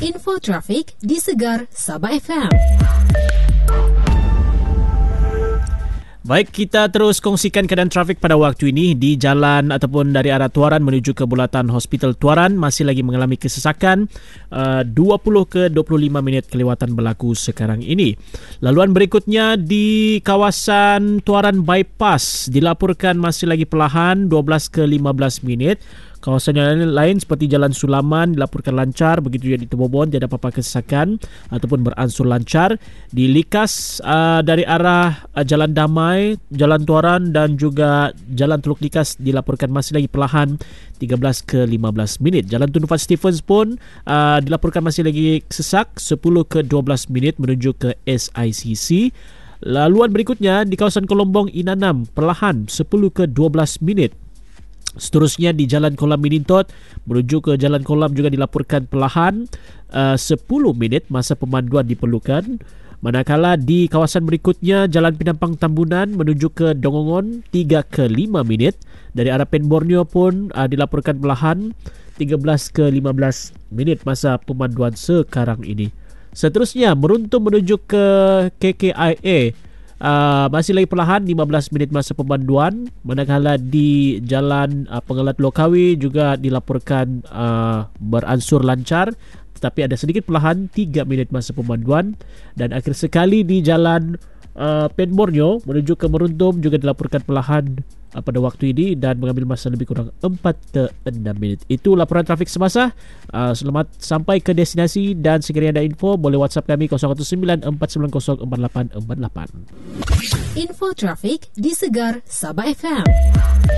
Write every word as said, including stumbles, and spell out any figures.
Info trafik di Segar Sabah F M. Baik, kita terus kongsikan keadaan trafik pada waktu ini di jalan ataupun dari arah Tuaran menuju ke Bulatan Hospital Tuaran masih lagi mengalami kesesakan. uh, dua puluh ke dua puluh lima minit kelewatan berlaku sekarang ini. Laluan berikutnya di kawasan Tuaran Bypass dilaporkan masih lagi perlahan dua belas ke lima belas minit. Kawasan yang lain seperti Jalan Sulaman dilaporkan lancar, begitu juga di Tebobon tiada apa-apa kesesakan ataupun beransur lancar. Di Likas uh, dari arah uh, Jalan Damai, Jalan Tuaran dan juga Jalan Teluk Likas dilaporkan masih lagi perlahan tiga belas ke lima belas minit. Jalan Tun Nufat Stephens pun uh, dilaporkan masih lagi sesak sepuluh ke dua belas minit menuju ke S I C C. Laluan berikutnya di kawasan Kolombong Inanam perlahan sepuluh ke dua belas minit. Seterusnya di Jalan Kolam Minintot menuju ke Jalan Kolam juga dilaporkan perlahan uh, sepuluh minit masa pemanduan diperlukan. Manakala di kawasan berikutnya Jalan Pinampang Tambunan menuju ke Dongongon tiga ke lima minit. Dari arah Pen Borneo pun uh, dilaporkan perlahan tiga belas ke lima belas minit masa pemanduan sekarang ini. Seterusnya Meruntum menuju ke K K I A Uh, masih lagi perlahan lima belas minit masa pemanduan. Manakala di Jalan uh, Pengelat Lokawi juga dilaporkan uh, beransur lancar, tetapi ada sedikit perlahan tiga minit masa pemanduan. Dan akhir sekali di Jalan uh, Pen Borneo menuju ke Meruntum juga dilaporkan perlahan uh, pada waktu ini dan mengambil masa lebih kurang empat ke enam minit. Itu laporan trafik semasa. uh, Selamat sampai ke destinasi dan sekiranya ada info boleh WhatsApp kami kosong satu sembilan empat sembilan kosong empat lapan empat lapan. Info trafik di Segar Sabah F M.